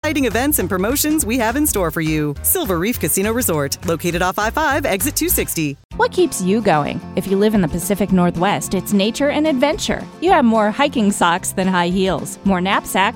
exciting events and promotions we have in store for you. Silver Reef Casino Resort, located off I-5, exit 260. What keeps you going? If you live in the Pacific Northwest, it's nature and adventure. You have more hiking socks than high heels, more knapsacks